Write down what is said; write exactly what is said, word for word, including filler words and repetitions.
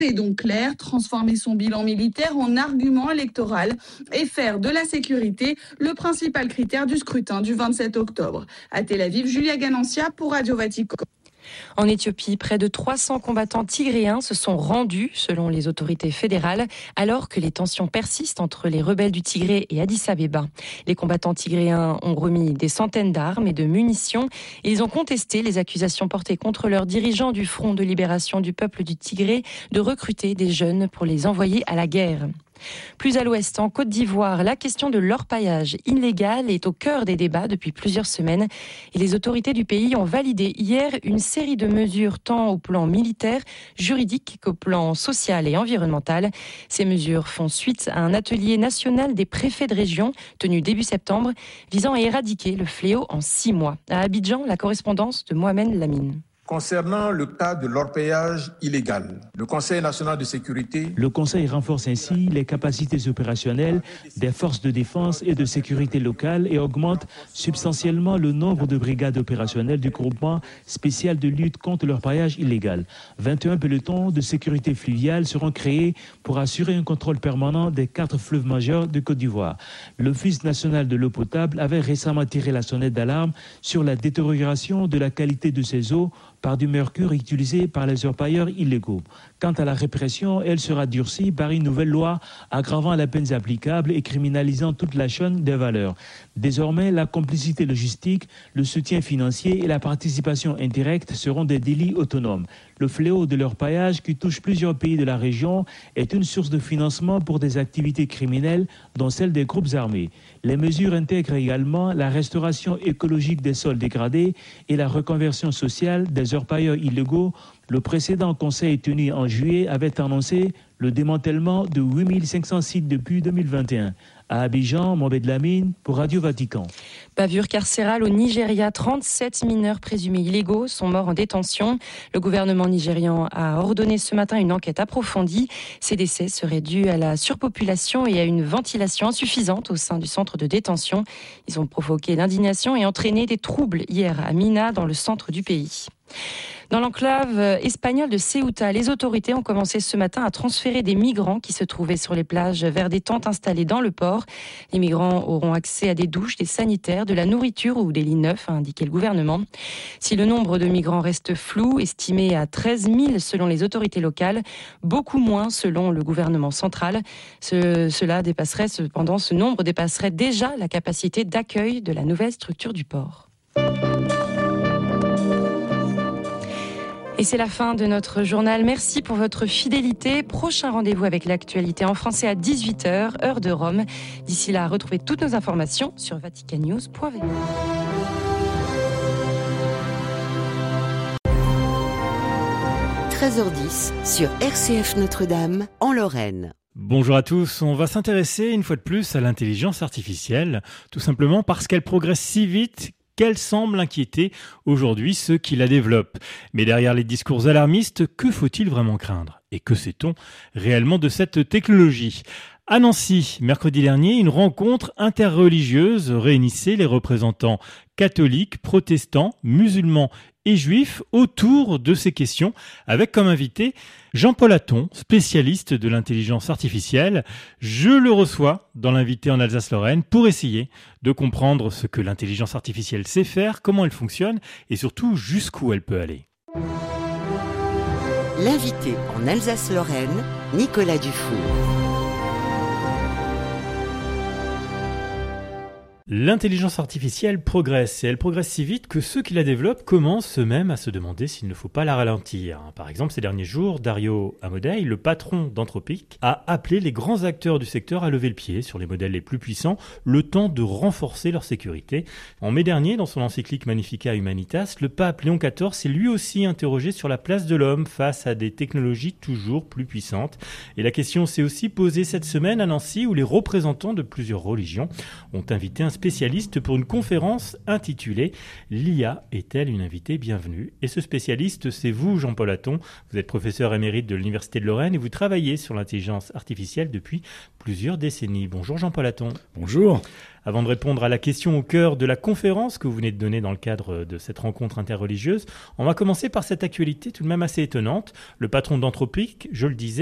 est donc clair, transformer son bilan militaire en argument électoral et faire de la sécurité le principal critère du scrutin du vingt-sept octobre. À Tel Aviv, Julia Ganancia pour Radio Vatican. En Éthiopie, près de trois cents combattants tigréens se sont rendus, selon les autorités fédérales, alors que les tensions persistent entre les rebelles du Tigré et Addis Abeba. Les combattants tigréens ont remis des centaines d'armes et de munitions et ils ont contesté les accusations portées contre leurs dirigeants du Front de libération du peuple du Tigré de recruter des jeunes pour les envoyer à la guerre. Plus à l'ouest, en Côte d'Ivoire, la question de l'orpaillage illégal est au cœur des débats depuis plusieurs semaines. Et les autorités du pays ont validé hier une série de mesures tant au plan militaire, juridique qu'au plan social et environnemental. Ces mesures font suite à un atelier national des préfets de région tenu début septembre, visant à éradiquer le fléau en six mois. À Abidjan, la correspondance de Mohamed Lamine. Concernant le cas de l'orpaillage illégal, le Conseil national de sécurité... Le Conseil renforce ainsi les capacités opérationnelles des forces de défense et de sécurité locales et augmente substantiellement le nombre de brigades opérationnelles du groupement spécial de lutte contre l'orpaillage illégal. vingt et un pelotons de sécurité fluviale seront créés pour assurer un contrôle permanent des quatre fleuves majeurs de Côte d'Ivoire. L'Office national de l'eau potable avait récemment tiré la sonnette d'alarme sur la détérioration de la qualité de ces eaux par du mercure utilisé par les orpailleurs illégaux. Quant à la répression, elle sera durcie par une nouvelle loi aggravant les peines applicables et criminalisant toute la chaîne des valeurs. Désormais, la complicité logistique, le soutien financier et la participation indirecte seront des délits autonomes. Le fléau de l'orpaillage qui touche plusieurs pays de la région est une source de financement pour des activités criminelles, dont celle des groupes armés. Les mesures intègrent également la restauration écologique des sols dégradés et la reconversion sociale des orpailleurs illégaux. Le précédent conseil tenu en juillet avait annoncé le démantèlement de huit mille cinq cents sites depuis deux mille vingt et un. À Abidjan, Mohamed Lamine pour Radio Vatican. Bavure carcérale au Nigeria, trente-sept mineurs présumés illégaux sont morts en détention. Le gouvernement nigérian a ordonné ce matin une enquête approfondie. Ces décès seraient dus à la surpopulation et à une ventilation insuffisante au sein du centre de détention. Ils ont provoqué l'indignation et entraîné des troubles hier à Mina, dans le centre du pays. Dans l'enclave espagnole de Ceuta, les autorités ont commencé ce matin à transférer des migrants qui se trouvaient sur les plages vers des tentes installées dans le port. Les migrants auront accès à des douches, des sanitaires, de la nourriture ou des lits neufs, a indiqué le gouvernement. Si le nombre de migrants reste flou, estimé à treize mille selon les autorités locales, beaucoup moins selon le gouvernement central. Ce, cela dépasserait, cependant, ce nombre dépasserait déjà la capacité d'accueil de la nouvelle structure du port. Et c'est la fin de notre journal. Merci pour votre fidélité. Prochain rendez-vous avec l'actualité en français à dix-huit heures, heure de Rome. D'ici là, retrouvez toutes nos informations sur vatican news point v r. treize heures dix sur R C F Notre-Dame, en Lorraine. Bonjour à tous, on va s'intéresser une fois de plus à l'intelligence artificielle, tout simplement parce qu'elle progresse si vite qu'elle semble inquiéter aujourd'hui ceux qui la développent. Mais derrière les discours alarmistes, que faut-il vraiment craindre ? Et que sait-on réellement de cette technologie ? À Nancy, mercredi dernier, une rencontre interreligieuse réunissait les représentants catholiques, protestants, musulmans et juifs autour de ces questions, avec comme invité Jean-Paul Hatton, spécialiste de l'intelligence artificielle. Je le reçois dans l'invité en Alsace-Lorraine pour essayer de comprendre ce que l'intelligence artificielle sait faire, comment elle fonctionne et surtout jusqu'où elle peut aller. L'invité en Alsace-Lorraine, Nicolas Dufour. L'intelligence artificielle progresse et elle progresse si vite que ceux qui la développent commencent eux-mêmes à se demander s'il ne faut pas la ralentir. Par exemple, ces derniers jours, Dario Amodei, le patron d'Anthropic, a appelé les grands acteurs du secteur à lever le pied sur les modèles les plus puissants, le temps de renforcer leur sécurité. En mai dernier, dans son encyclique Magnificat Humanitas, le pape Léon quatorze s'est lui aussi interrogé sur la place de l'homme face à des technologies toujours plus puissantes. Et la question s'est aussi posée cette semaine à Nancy où les représentants de plusieurs religions ont invité un spécialiste pour une conférence intitulée « L'I A est-elle une invitée bienvenue ?» Et ce spécialiste, c'est vous, Jean-Paul Hatton. Vous êtes professeur émérite de l'Université de Lorraine et vous travaillez sur l'intelligence artificielle depuis plusieurs décennies. Bonjour Jean-Paul Hatton. Bonjour. Avant de répondre à la question au cœur de la conférence que vous venez de donner dans le cadre de cette rencontre interreligieuse, on va commencer par cette actualité tout de même assez étonnante. Le patron d'Anthropic, je le disais,